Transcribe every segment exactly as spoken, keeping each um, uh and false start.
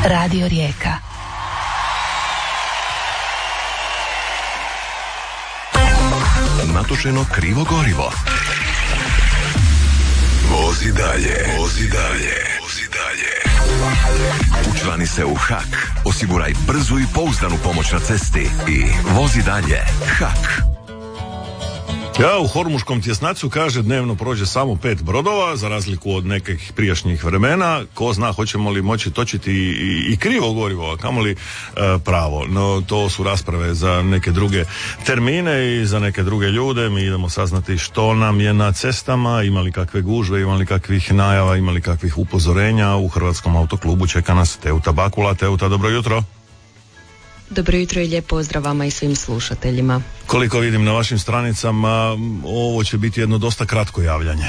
Radio Rijeka. Natočeno krivo gorivo. Vozi dalje, vozi dalje, vozi dalje. Učlani se u Hak. Osiguraj brzu i pouzdanu pomoć na cesti i vozi dalje. Hak. Ja, u hormuškom tjesnacu kaže dnevno prođe samo pet brodova, za razliku od nekih prijašnjih vremena. Ko zna hoćemo li moći točiti i, i, i krivo gorivo, a kamoli e, pravo. No, to su rasprave za neke druge termine i za neke druge ljude. Mi idemo saznati što nam je na cestama, imali kakve gužve, imali kakvih najava, imali kakvih upozorenja. U Hrvatskom autoklubu čeka nas Teuta Bakula. Teuta, dobro jutro. Dobro jutro i lijep pozdrav vama i svim slušateljima. Koliko vidim na vašim stranicama, ovo će biti jedno dosta kratko javljanje.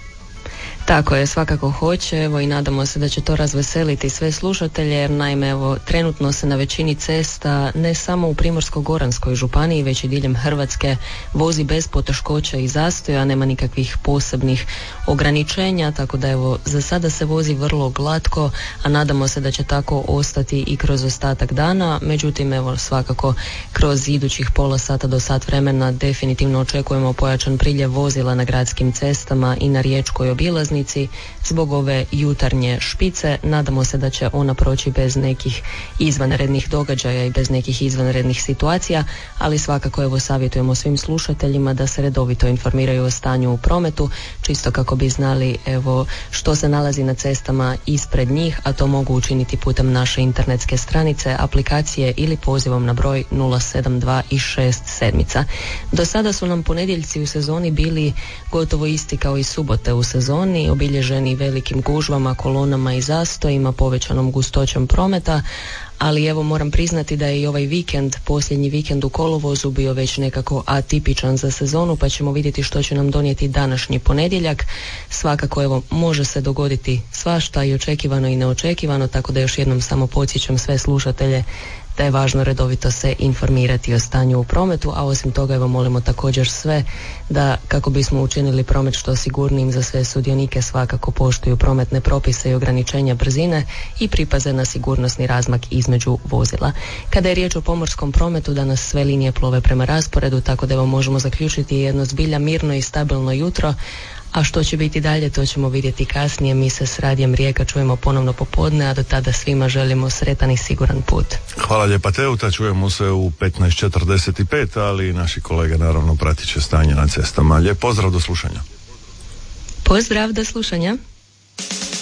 Tako je, svakako hoće, evo i nadamo se da će to razveseliti sve slušatelje, jer naime evo trenutno se na većini cesta, ne samo u Primorsko-goranskoj županiji, već i diljem Hrvatske, vozi bez poteškoća i zastoja, nema nikakvih posebnih ograničenja, tako da evo za sada se vozi vrlo glatko, a nadamo se da će tako ostati i kroz ostatak dana. Međutim, evo svakako kroz idućih pola sata do sat vremena definitivno očekujemo pojačan priljev vozila na gradskim cestama i na riječkoj obilaznici. Zbog ove jutarnje špice nadamo se da će ona proći bez nekih izvanrednih događaja i bez nekih izvanrednih situacija, ali svakako evo savjetujemo svim slušateljima da se redovito informiraju o stanju u prometu, čisto kako bi znali evo što se nalazi na cestama ispred njih, a to mogu učiniti putem naše internetske stranice, aplikacije ili pozivom na broj nula sedam dva i šest sedmica. Do sada su nam ponedjeljci u sezoni bili gotovo isti kao i subote u sezoni, obilježeni velikim gužvama, kolonama i zastojima, povećanom gustoćom prometa, ali evo moram priznati da je i ovaj vikend, posljednji vikend u kolovozu bio već nekako atipičan za sezonu, pa ćemo vidjeti što će nam donijeti današnji ponedjeljak. Svakako evo može se dogoditi svašta i očekivano i neočekivano, tako da još jednom samo podsjećam sve slušatelje da je važno redovito se informirati o stanju u prometu, a osim toga evo molimo također sve da kako bismo učinili promet što sigurnijim za sve sudionike svakako poštuju prometne propise i ograničenja brzine i pripaze na sigurnosni razmak između vozila. Kada je riječ o pomorskom prometu, danas sve linije plove prema rasporedu, tako da evo možemo zaključiti jedno zbilja mirno i stabilno jutro. A što će biti dalje, to ćemo vidjeti kasnije. Mi se s Radijem Rijeka čujemo ponovno popodne, a do tada svima želimo sretan i siguran put. Hvala lijepa Teuta, čujemo se u petnaest četrdeset pet, ali naši kolege naravno pratit će stanje na cestama. Lijep pozdrav, do slušanja. Pozdrav, do slušanja.